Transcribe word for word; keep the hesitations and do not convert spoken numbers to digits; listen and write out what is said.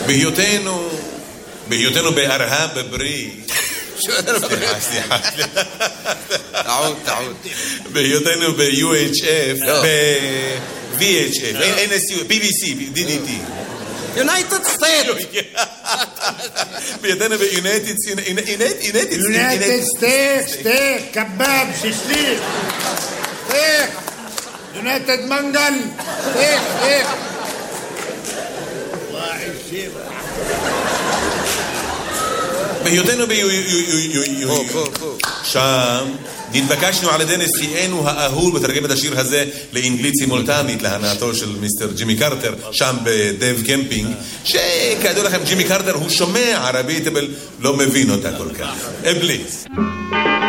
בהיותנו, בהיותנו בארה"ב בבריא. סליחה, סליחה. טעות, טעות. בהיותנו ב-יו אייץ' אף, ב-וי אייץ' אף, אן אס יו, בי בי סי, די די טי. United States. בהיותנו ב-United States. United States, steak, kebab, shishlik. Steak. United Mangal. Steak, steak. בהיותנו שם נתבקשנו על ידי נשיאנו האהוב לתרגם את השיר הזה לאנגלית סימולטנית להנאתו של מיסטר ג'ימי קרטר שם בדב קמפינג, שכידוע לכם ג'ימי קרטר הוא שומע ערבית אבל לא מבין אותה כל כך. פליז.